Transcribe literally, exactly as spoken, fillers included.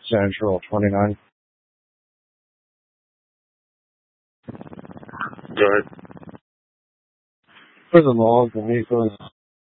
Central twenty-nine. Go ahead. For the malls, the vehicles